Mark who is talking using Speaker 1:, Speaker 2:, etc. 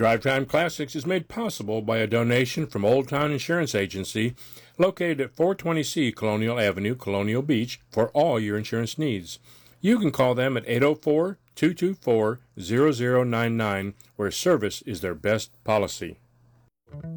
Speaker 1: Drive Time Classics is made possible by a donation from Old Town Insurance Agency, located at 420C Colonial Avenue, Colonial Beach, for all your insurance needs. You can call them at 804-224-0099, where service is their best policy.